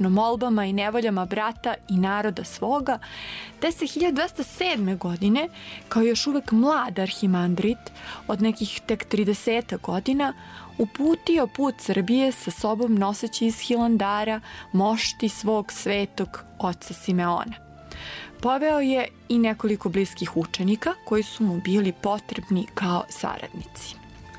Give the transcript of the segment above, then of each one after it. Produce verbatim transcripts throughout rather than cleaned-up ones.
besomučno molbama i nevoljama brata i naroda svoga, te se hiljadu dvesta sedme. godine, kao još uvek mlad arhimandrit od nekih tek trideset godina, uputio put Srbije sa sobom noseći iz Hilandara mošti svog svetog oca Simeona. Poveo je i nekoliko bliskih učenika koji su mu bili potrebni kao saradnici.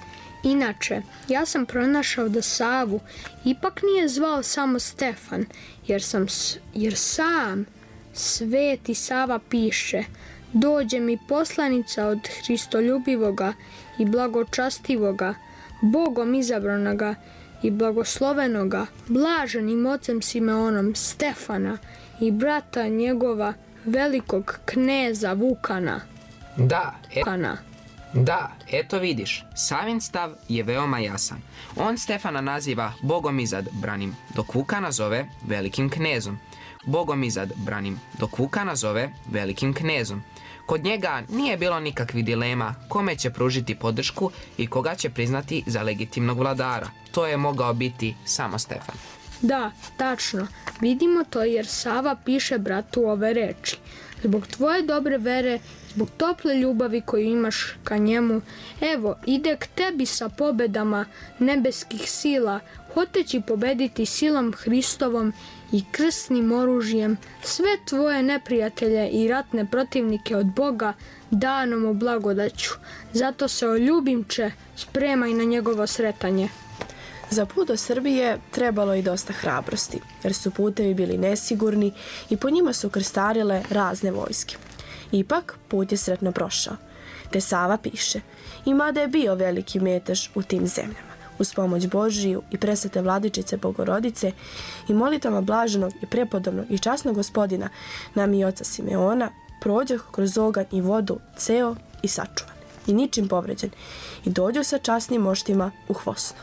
Inače, ja sam pronašao da Savu ipak nije zvao samo Stefan, jer, sam, jer sam Sveti Sava piše: dođe mi poslanica od Hristoljubivoga i blagočastivoga, Bogom izabranoga i blagoslovenoga, blaženim ocem Simeonom Stefana i brata njegova velikog kneza Vukana. Da, e... Kana. Da, eto vidiš, Savin stav je veoma jasan. On Stefana naziva Bogom izabranim, dok Vukana zove velikim knezom. Bogom izabranim, dok Vukana zove velikim knezom. Kod njega nije bilo nikakvih dilema kome će pružiti podršku i koga će priznati za legitimnog vladara. To je mogao biti samo Stefan. Da, tačno. Vidimo to jer Sava piše bratu ove reči: zbog tvoje dobre vere, zbog tople ljubavi koju imaš ka njemu, evo, ide k tebi sa pobedama nebeskih sila, hoteći pobediti silom Hristovom i krsnim oružjem sve tvoje neprijatelje i ratne protivnike od Boga danom u blagodaću. Zato se, o ljubimče, spremaj na njegovo sretanje. Za put do Srbije trebalo i dosta hrabrosti, jer su putevi bili nesigurni i po njima su krstarile razne vojske. Ipak, put je sretno prošao. Te Sava piše: i mada je bio veliki metež u tim zemljama, uz pomoć Božiju i presvete vladičice Bogorodice i molitama blaženog i prepodobnog i časnog gospodina nam i oca Simeona, prođoh kroz oganj i vodu ceo i sačuvan i ničim povređen i dođu sa časnim moštima u Hvosno.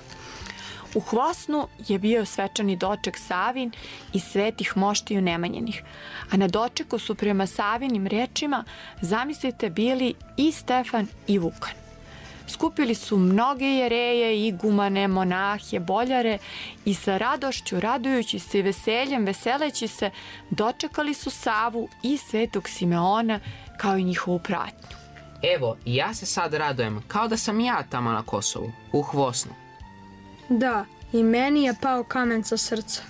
U Hvosnu je bio svečani doček Savin i svetih moštiju Nemanjinih, a na dočeku su prema Savinim rečima, zamislite, bili i Stefan i Vukan. Skupili su mnoge jereje, igumane, monahe, boljare i sa radošću, radujući se i veseljem, veseleći se, dočekali su Savu i svetog Simeona kao i njihovu pratnju. Evo, ja se sad radujem kao da sam ja tamo na Kosovu, u Hvosnu. Da, i meni je pao kamen sa srca.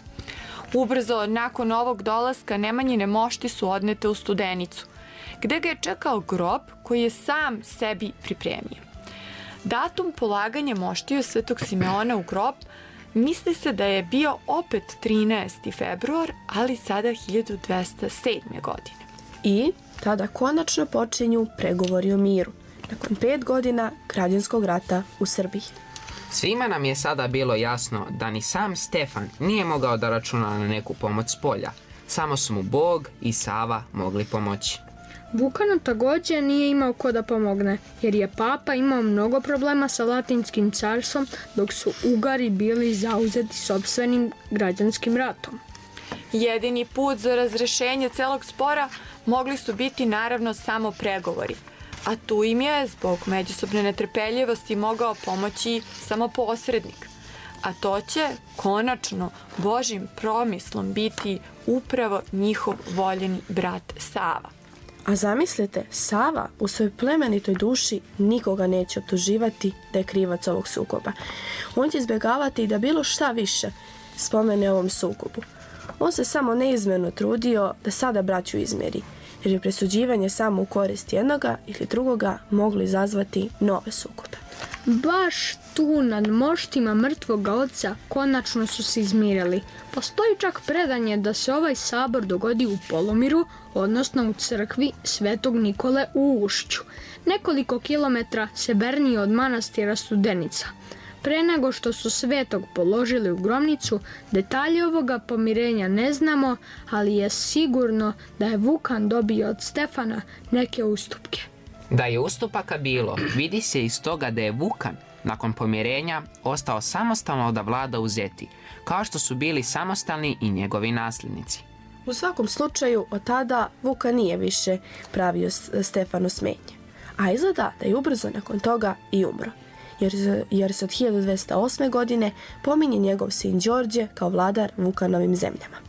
Ubrzo nakon ovog dolaska Nemanjine mošti su odnete u Studenicu, gde ga je čekao grob koji je sam sebi pripremio. Datum polaganja moštiju svetog Simeona u grob misli se da je bio opet trinaesti februar, ali sada hiljadu dvesta sedme. godine. I tada konačno počinju pregovori o miru, nakon pet godina građanskog rata u Srbiji. Svima nam je sada bilo jasno da ni sam Stefan nije mogao da računa na neku pomoć s polja. Samo su mu Bog i Sava mogli pomoći. Vukanu također nije imao ko da pomogne, jer je papa imao mnogo problema sa latinskim carstvom, dok su Ugari bili zauzeti sopstvenim građanskim ratom. Jedini put za razrešenje celog spora mogli su biti naravno samo pregovori, a tu im je zbog međusobne netrpeljivosti mogao pomoći samo posrednik. A to će konačno Božjim promislom biti upravo njihov voljeni brat Sava. A zamislite, Sava u svojoj plemenitoj duši nikoga neće optuživati da je krivac ovog sukoba. On će izbjegavati da bilo šta više spomene ovom sukobu. On se samo neizmjerno trudio da sada braću izmjeri, jer je presuđivanje samo u korist jednoga ili drugoga moglo izazvati nove sukobe. Baš tu nad moštima mrtvoga oca konačno su se izmirili. Postoji čak predanje da se ovaj sabor dogodi u Polomiru, odnosno u crkvi Svetog Nikole u Ušću, nekoliko kilometra severnije od manastira Studenica. Pre nego što su svetog položili u grobnicu, detalje ovoga pomirenja ne znamo, ali je sigurno da je Vukan dobio od Stefana neke ustupke. Da je ustupaka bilo, vidi se iz toga da je Vukan nakon pomirenja ostao samostalno da vlada u Zeti, kao što su bili samostalni i njegovi nasljednici. U svakom slučaju, od tada Vukan nije više pravio Stefanu smetnje, a izgleda da je ubrzo nakon toga i umro, jer, jer se od hiljadu dvesta osme. godine pominje njegov sin Đorđe kao vladar Vukanovim zemljama.